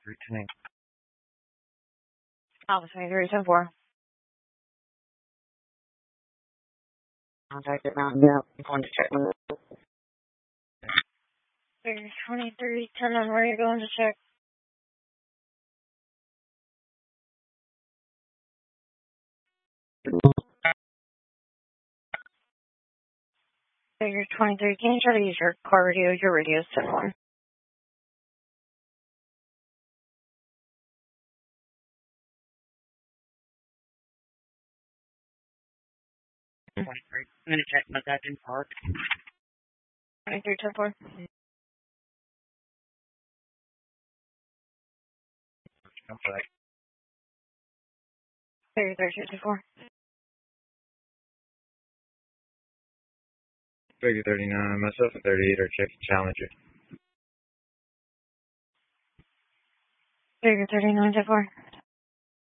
Returning. Alpha 2374. Contact at Mountain View. I'm going to check my Figure 23, turn on where you're going to check. Figure 23, can you try to use your car radio? Your radio is set on. I'm going to check my Dutton Park. 2374. I'm back. Figure 3224. Figure 39. Myself and 38 are checking Challenger. Figure 3974.